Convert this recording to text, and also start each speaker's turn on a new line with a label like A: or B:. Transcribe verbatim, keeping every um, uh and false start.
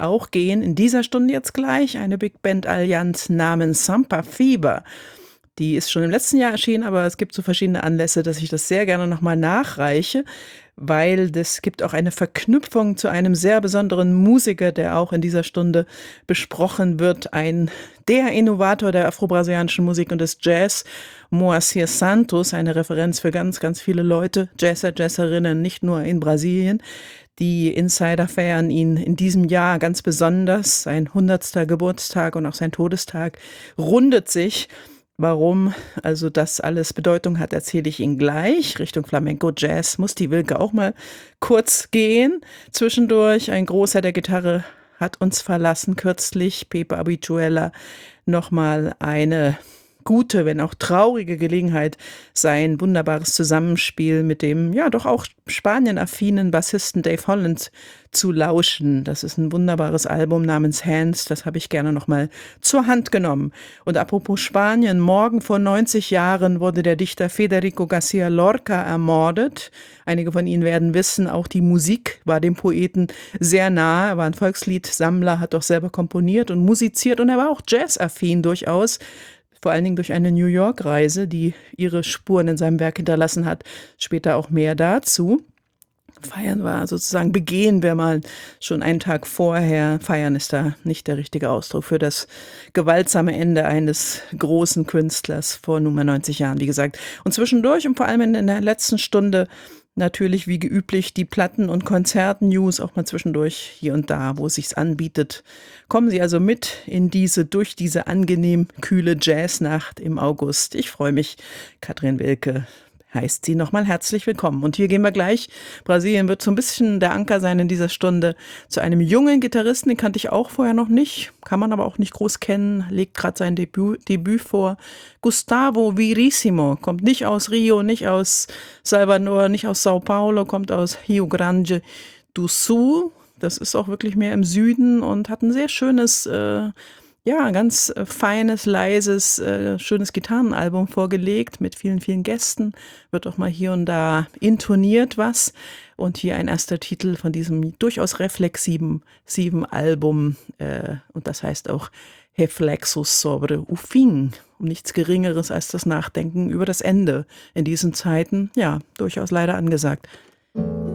A: auch gehen in dieser Stunde jetzt gleich eine Big Band Allianz namens Sampa Fever. Die ist schon im letzten Jahr erschienen, aber es gibt so verschiedene Anlässe, dass ich das sehr gerne nochmal nachreiche, weil das gibt auch eine Verknüpfung zu einem sehr besonderen Musiker, der auch in dieser Stunde besprochen wird. Ein der Innovator der afro-brasilianischen Musik und des Jazz, Moacir Santos, eine Referenz für ganz, ganz viele Leute, Jazzer, Jazzerinnen, nicht nur in Brasilien. Die Insider feiern ihn in diesem Jahr ganz besonders. Sein hundertster Geburtstag und auch sein Todestag rundet sich. Warum also das alles Bedeutung hat, erzähle ich Ihnen gleich. Richtung Flamenco Jazz muss die Wilke auch mal kurz gehen. Zwischendurch ein Großer der Gitarre hat uns verlassen kürzlich, Pepe Abituela. Nochmal eine gute, wenn auch traurige Gelegenheit, sein wunderbares Zusammenspiel mit dem, ja doch auch Spanien-affinen Bassisten Dave Holland zu lauschen. Das ist ein wunderbares Album namens Hands, das habe ich gerne nochmal zur Hand genommen. Und apropos Spanien, morgen vor neunzig Jahren wurde der Dichter Federico García Lorca ermordet. Einige von Ihnen werden wissen, auch die Musik war dem Poeten sehr nahe. Er war ein Volksliedsammler, hat doch selber komponiert und musiziert und er war auch jazzaffin durchaus. Vor allen Dingen durch eine New York-Reise, die ihre Spuren in seinem Werk hinterlassen hat. Später auch mehr dazu. Feiern war sozusagen, begehen wir mal schon einen Tag vorher. Feiern ist da nicht der richtige Ausdruck für das gewaltsame Ende eines großen Künstlers vor nunmehr neunzig Jahren, wie gesagt. Und zwischendurch und vor allem in der letzten Stunde natürlich wie geüblich die Platten- und Konzerten-News, auch mal zwischendurch hier und da, wo es sich anbietet. Kommen Sie also mit in diese, durch diese angenehm kühle Jazznacht im August. Ich freue mich. Katrin Wilke heißt sie nochmal herzlich willkommen. Und hier gehen wir gleich. Brasilien wird so ein bisschen der Anker sein in dieser Stunde zu einem jungen Gitarristen, den kannte ich auch vorher noch nicht, kann man aber auch nicht groß kennen, legt gerade sein Debüt, Debüt vor. Gustavo Virissimo, kommt nicht aus Rio, nicht aus Salvador, nicht aus Sao Paulo, kommt aus Rio Grande do Sul. Das ist auch wirklich mehr im Süden und hat ein sehr schönes, äh, ja, ganz äh, feines, leises, äh, schönes Gitarrenalbum vorgelegt mit vielen, vielen Gästen. Wird auch mal hier und da intoniert was. Und hier ein erster Titel von diesem durchaus reflexiven sieben Album. Äh, und das heißt auch Reflexos sobre o fim. Um nichts Geringeres als das Nachdenken über das Ende in diesen Zeiten. Ja, durchaus leider angesagt.